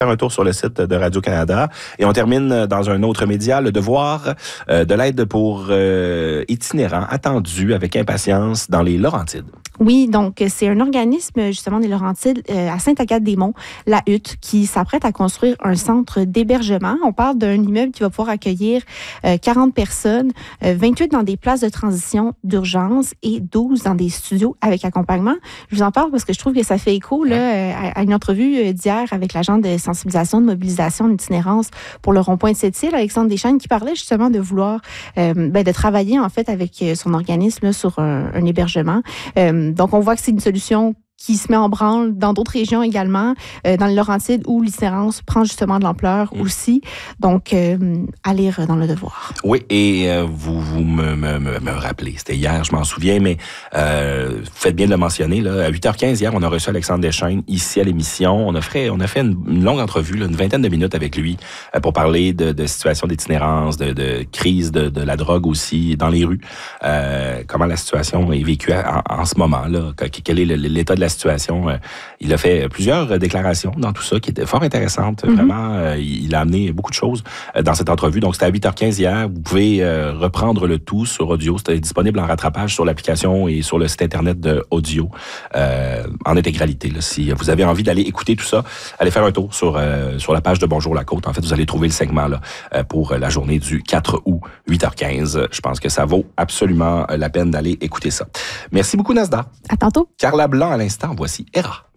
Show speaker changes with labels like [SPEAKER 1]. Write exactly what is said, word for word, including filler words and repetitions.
[SPEAKER 1] faire un tour sur le site de Radio-Canada. Et on termine dans un autre média, Le Devoir, euh, de l'aide pour euh, itinérants attendus avec impatience dans les Laurentides.
[SPEAKER 2] Oui, donc c'est un organisme justement des Laurentides euh, à Sainte-Agathe-des-Monts, la Hutte, qui s'apprête à construire un centre d'hébergement. On parle d'un immeuble qui va pouvoir accueillir euh, quarante personnes, euh, vingt-huit dans des places de transition d'urgence et douze dans des studios avec accompagnement. Je vous en parle parce que je trouve que ça fait écho là, euh, à une entrevue d'hier avec l'agent de sensibilisation, de mobilisation, d'itinérance pour le rond-point de Sept-Îles, Alexandre Deschênes, qui parlait justement de vouloir, euh, ben, de travailler en fait avec son organisme là, sur un, un hébergement. Euh, Donc, on voit que c'est une solution qui se met en branle dans d'autres régions également, euh, dans les Laurentides, où l'itinérance prend justement de l'ampleur mmh. aussi. Donc, euh, à lire dans Le Devoir.
[SPEAKER 1] Oui, et euh, vous, vous me, me, me rappelez, c'était hier, je m'en souviens, mais euh, vous faites bien de le mentionner. Là, à huit heures quinze, hier, on a reçu Alexandre Deschênes ici à l'émission. On a fait, on a fait une, une longue entrevue, là, une vingtaine de minutes avec lui, euh, pour parler de, de situation d'itinérance, de, de crise de, de la drogue aussi dans les rues. Euh, comment la situation est vécue en, en ce moment, là, quel est le, l'état de la situation. Il a fait plusieurs déclarations dans tout ça qui étaient fort intéressantes. Mm-hmm. Vraiment, il a amené beaucoup de choses dans cette entrevue. Donc, c'était à huit heures quinze hier. Vous pouvez reprendre le tout sur audio. C'était disponible en rattrapage sur l'application et sur le site Internet de Audio euh, en intégralité. Là. Si vous avez envie d'aller écouter tout ça, allez faire un tour sur, euh, sur la page de Bonjour la Côte. En fait, vous allez trouver le segment là, pour la journée du quatre août, huit heures quinze. Je pense que ça vaut absolument la peine d'aller écouter ça. Merci beaucoup, Nasda.
[SPEAKER 2] À tantôt.
[SPEAKER 1] Carla Blanc à l'instant. Voici Hera.